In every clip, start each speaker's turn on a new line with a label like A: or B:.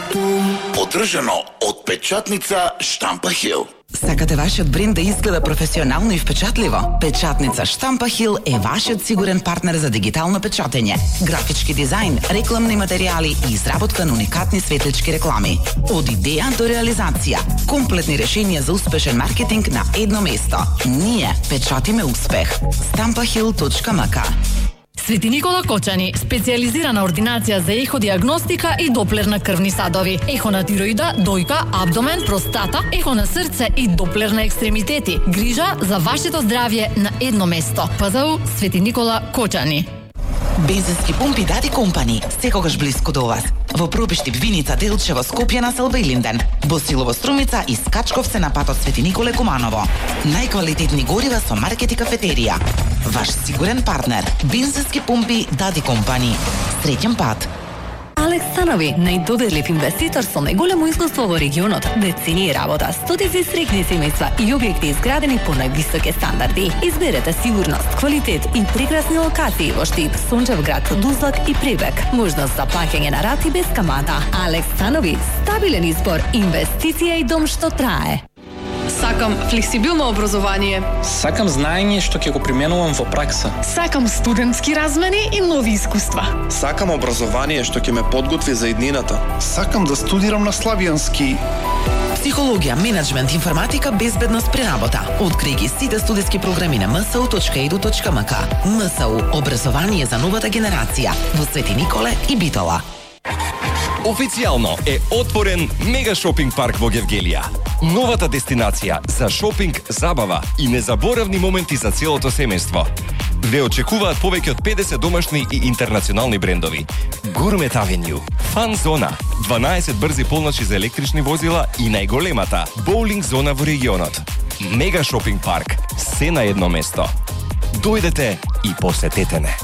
A: Поддржано од печатница Штампа Хил.
B: Сакате вашиот бренд да изгледа професионално и впечатливо? Печатница Штампа Хил е вашиот сигурен партнер за дигитално печатење, графички дизајн, рекламни материјали и изработка на уникатни светлички реклами. Од идеја до реализација, комплетни решенија за успешен маркетинг на едно место. Ние печатиме успех. stampahil.mk.
C: Свети Никола Кочани, специјализирана ординација за еходиагностика и доплер на крвни садови, ехо на тироида, дојка, абдомен, простата, ехо на срце и доплер на екстремитети. Грижа за вашето здравје на едно место. ПЗУ Свети Никола Кочани.
B: Бензински пумпи Дади Компани, секогаш блиску до вас. Во Пробиштип, Виница, Делчево, Скопје, Населба и Линден. Босилово, Струмица и Скачковце на патот Свети Николе Куманово. Најквалитетни горива со маркет и кафетерија. Ваш сигурен партнер. Бензински пумпи Дади Компани. Среќен пат.
D: Алекс Станови, најдоверлив инвеститор со најголемо искуство во регионот, децении работа, стотици среќни семејства и објекти изградени по највисоки стандарди. Изберете сигурност, квалитет и прекрасни локации во Штип, Сончевград, Тузлак и Прибек. Можност за плаќање на рати без камата. Алекс Станови, стабилен избор, инвестиција и дом што трае.
E: Сакам флексибилно образование.
F: Сакам знаење што ќе го применувам во пракса.
E: Сакам студентски размени и нови искуства.
G: Сакам образование што ќе ме подготви за иднината. Сакам да студирам на славјански.
B: Психологија, менеджмент, информатика, безбедност при работа. Откри ги сите студиски програми на msu.edu.mk. МСУ – образование за новата генерација во Свети Николе и Битола.
H: Официјално е отворен Мега шопинг парк во Гевгелија. Новата дестинација за шопинг, забава и незаборавни моменти за целото семејство. Ве очекуваат повеќе од 50 домашни и интернационални брендови. Гурмет Авенју, Фан зона, 12 брзи полночи за електрични возила и најголемата боулинг зона во регионот. Мега шопинг парк, се на едно место. Дојдете и посетете не.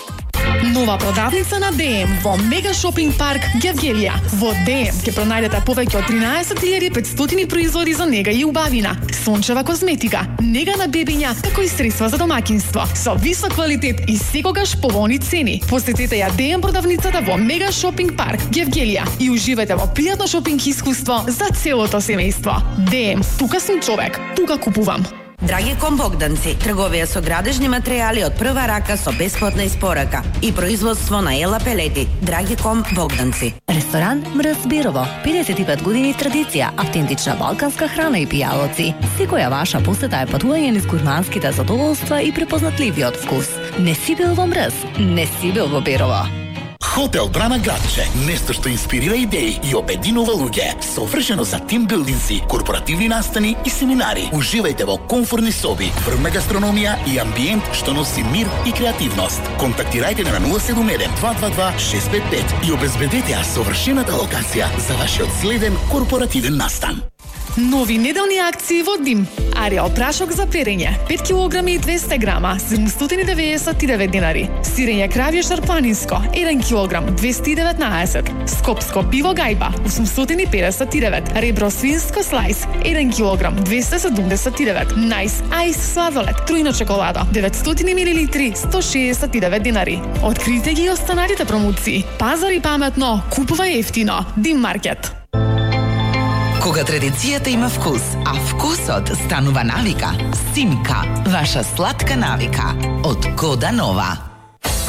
E: Нова продавница на ДМ во Мега шопинг парк Гевгелија. Во ДМ ќе пронајдете повеќе од 13.500 производи за нега и убавина, сончева козметика, нега на бебиња, како и средства за домаќинство, со висок квалитет и секогаш поволни цени. Посетете ја ДМ продавницата во Мега шопинг парк Гевгелија и уживајте во пријатно шопинг искуство за целото семејство. ДМ, тука сум човек, тука купувам.
I: Драгиком Богданци, трговија со градежни материјали од прва рака со бесплатна испорака и производство на ела пелети. Драгиком Богданци.
D: Ресторан Мрз Бирово, 55 години традиција, автентична балканска храна и пијалоци. Секоја ваша посета е патување низ гурманските задоволства и препознатливиот вкус. Не си бил во Мрз, не си бил во Бирово.
A: Хотел Брана Градче, место што инспирира идеи и обединува луѓе, совршено за тимбилдинси, корпоративни настани и семинари. Уживајте во комфортни соби, врвна гастрономија и амбиент што носи мир и креативност. Контактирајте на 071-222-655 и обезбедете ја совршената локација за вашиот следен корпоративен настан.
E: Нови неделни акции во Дим. Ариал прашок за перење 5 кг и 200 грама 799 денари. Сирење кравје шарпанинско 1 кг 219. Скопско пиво гајба 859. Ребро свинско слайс 1 кг 279. Найс айс сладолед трујна чоколада 900 мл 169 денари. Открите ги останалите промоции. Пазари паметно, купувај ефтино. Дим маркет.
B: Кога традицијата има вкус, а вкусот станува навика, Симка, ваша сладка навика од Кода Нова.